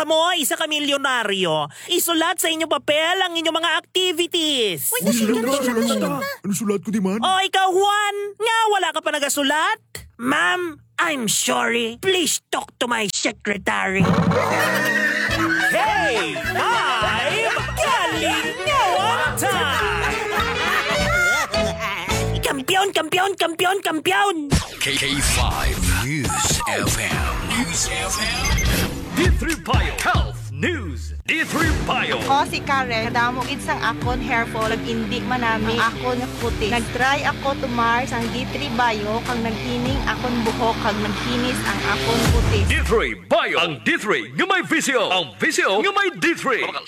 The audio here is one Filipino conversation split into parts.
kamo, isa ka milyonaryo. Isulat sa inyong papel ang inyong mga activities. Ano sulat ko di man? O ikaw, Juan, nga wala ka pa nagasulat? Ma'am, I'm sorry. Please talk to my secretary. Hey, five! Galingawan time! Kampiyon! K5 News FM. D3 Bio Health News. D3 Bio. Ako si Karen, kadamo gid sang akon hair fall, indi manami akon nga puti. Nagtry ako tumar sang D3 Bio kang naghining akon buhok kag nagkinis ang akon puti. D3 Bio. Ang D3 nga may visyo. Ang visyo nga may D3.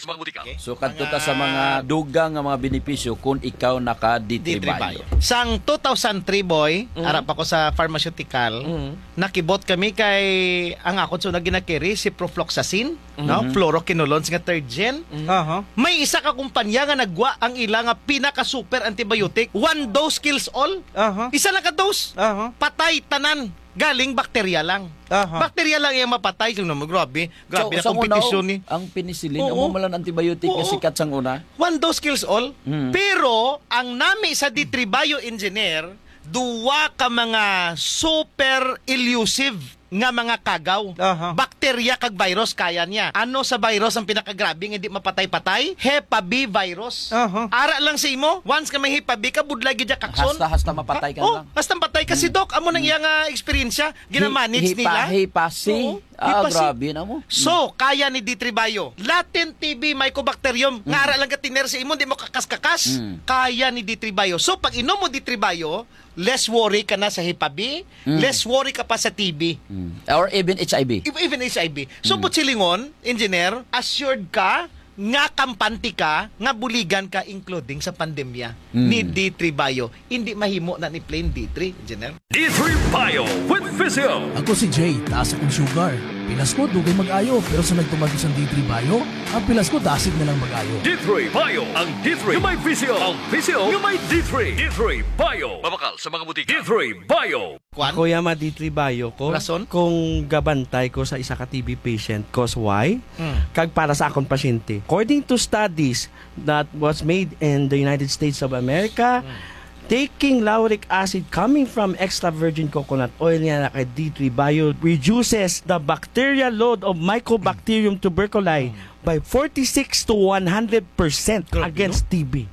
So kadto ta sa mga dugang nga mga benepisyo kung ikaw naka D3 Bio. Sang 2003 boy, arap ako sa pharmaceutical, nakibot kami kay ang akon so naginakiri si Profloxacin, no? Fluoroquinolones nga third gen. May isa ka kumpanya nga nagwa ang ila nga pinaka super antibiotic, one dose kills all. Isa lang ka dose. Patay tanan. Galing bakterya lang. Bakterya lang yung mapatay. Grabe na kompetisyon ni. Ang penicillin, ang malan antibiotic nga sikat sang una. One dose kills all. Pero ang nami sa D3 Bioengineer, duwa ka mga super elusive nga mga kagaw. Bakterya kag virus kaya niya. Ano sa virus ang pinakagrabe nga hindi mapatay-patay? Hepa B virus. Ara lang sa imo, once ka may Hepa B ka budlay gid kakson. Hasta mapatay ka lang. Hasta mapatay kasi doc amo nang iyang eksperyensya ginamanage nila. Hepa C. Grabe na mo. So, kaya ni D3 Bio. Latent TB Mycobacterium. Nga ara lang ka tiner sa imo, di mo kakas-kakas. Kaya ni D3 Bio. So, pag inom mo D3 Bio, less worry ka na sa Hepa B, less worry ka pa sa TB. Or even HIV. Even HIV. So, silingon, engineer, assured ka nga kampante ka, nga buligan ka including sa pandemya ni D3 Bio. Hindi mahimo na ni plain D3, engineer. D3 Bio with Visio. Ako si Jay, taas akong sugar. Pilas ko, dugay mag-ayo. Pero sa nagtumagi sa D3 Bio, ang pilas ko, dasig na lang mag-ayo. D3 Bio. Ang D3 nga may visyo. Ang visyo nga may D3. D3 Bio. Mabakal sa mga butika. D3 Bio. Kuya ma D3 Bio ko. Rason? Kung gabantay ko sa isa ka TB patient, cause why? Kag para sa akong pasyente. According to studies that was made in the United States of America, taking lauric acid coming from extra virgin coconut oil niya na kay D3 Bio reduces the bacterial load of Mycobacterium tuberculosis by 46 to 100% against TB.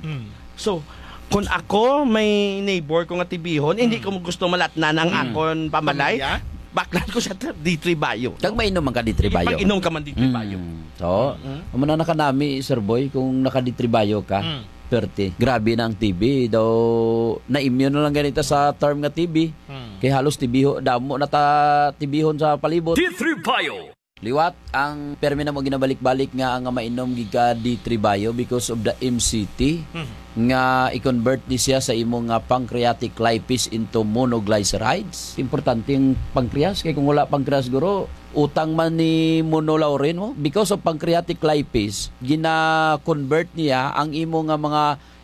So, kung ako may neighbor ko nga tibihon, hindi ko gusto malatnan ang akon pamalay, baklan ko siya D3 Bio. Kag mainom man ka D3 Bio. Pag inom ka man D3 Bio. So, amo na nakanami, Sir Boy, kung naka D3 Bio ka. Perte. Grabe na ang TB. Daw, na-immune na lang ganito sa term nga TB. Kaya halos TB, damo na TB-hon sa palibot. D3 Bio. Liwat, ang permi na mo ginabalik-balik nga ang mainom giga D3 Bio because of the MCT nga i-convert ni siya sa imong pancreatic lipase into monoglycerides. Importante yung pancreas. Kaya kung wala pancreas guro, utang man ni monolaurin mo. Because of pancreatic lipase, gina-convert niya ang imong mga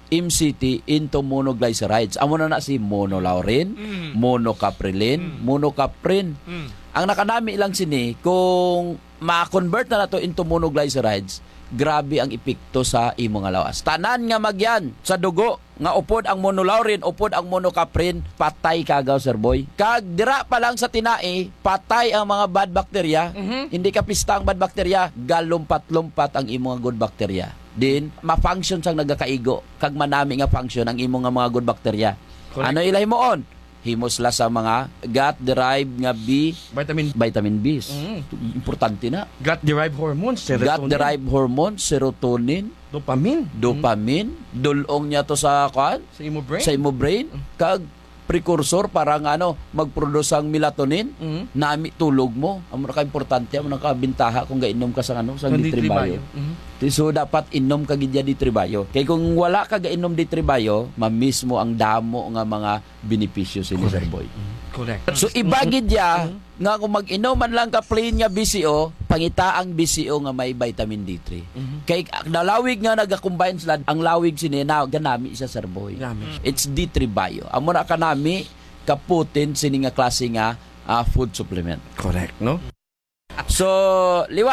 MCT into monoglycerides. Amo na si monolaurin, monocaprilin, monocaprin. Ang nakanami lang sini, kung ma-convert na to into monoglycerides, grabe ang epekto sa imong lawas. Tanan nga magyan sa dugo, nga upod ang monolaurin, upod ang monocaprin, patay kagaw, Sir Boy. Kag dira pa lang sa tinai, patay ang mga bad bacteria. Hindi ka pista ang bad bacteria, galumpat-lumpat ang imong good bacteria. Din, ma-function sang nagakaigo, kag manami nga function ang imong mga good bacteria. Correct. Ano ilay mo on? Himos la sa mga gut-derived nga vitamin B. Importante na. Gut-derived hormones, serotonin. Gut-derived hormones, serotonin, dopamine. Dulong niya to sa Sa imo brain. Sa imo brain. Kag precursor para nga mag-produce ang melatonin. Nami tulog mo. Amo na ka importante, amo na ka bintaha kung gainom ka sa sa D3 Bio. So dapat inom ka gid D3 Bio. Kay kung wala ka gainom D3 Bio, ma-miss mo ang damo nga mga benepisyo sa Sir Boy. Correct. So ibagid ya nga kung mag-inom man lang ka plain nga BCO, pangita ang BCO nga may vitamin D3. Kay nalawig nga nagakombine sila, ang lawig sini na ganami isa, Sir Boy. It's D3 Bio. Amo na kanami kaputin sini nga klase nga food supplement. Correct, no? So liwat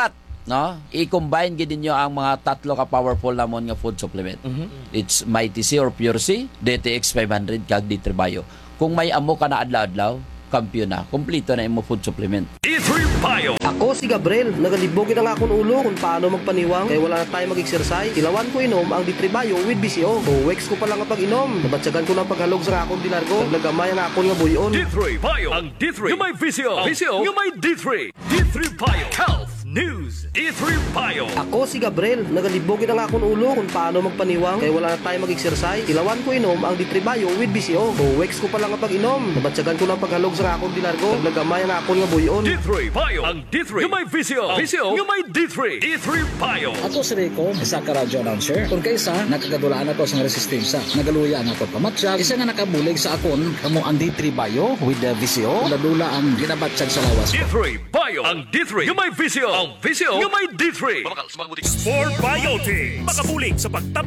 no? I-combine gid ninyo ang mga tatlo ka powerful namon nga food supplement. It's Mighty C or Pure C, DTX 500 kag D3 Bio. Kung may amo ka na adlaw-adlaw, kampiyon na. Kompleto na imo food supplement. D3 Bio. Ako si Gabriel, nagalibogin ang akong ulo kung paano magpaniwang kaya wala na tayo mag-exercise. Ilawan ko inom ang D3 Bio with BCO. Weeks ko pa lang ang pag-inom. Nabatsagan ko ng paghalog sa akong dilargo. Naglagamay ang akong nga buyon. D3 Bio. Ang D3 yung may VCO. VCO yung may D3. D3 Bio. Health News. D3 Bio. Ako si Gabriel, nagalibogin ang akong ulo kung paano magpaniwang kaya wala na tayo mag-exercise. Ilawan ko inom ang D3 Bio with BCO. Weeks ko pa lang ang pag-inom. Nabatsagan ko ng paghalog sa akong dilargo. Naglagamay ang akong nga buyon. D3 Bio. Ang D3 yung may VCO. VCO yung may D3. D3 Bio. Ako si Rico, isa ka radyo announcer. Kung kaysa, nakagadulaan ako sa resistensya. Nagaluya ang ako pamatsyag. Isa nga nakabulig sa akon, kamo ang D3 Bio with the VCO. Ladula ang ginabatsyag sa lawas. D3 Bio. Ang D3 yung may VCO. Ang VCO yung may D3. Pamakal sa mga butik. Sport Biotic. Makabulig sa pagtabang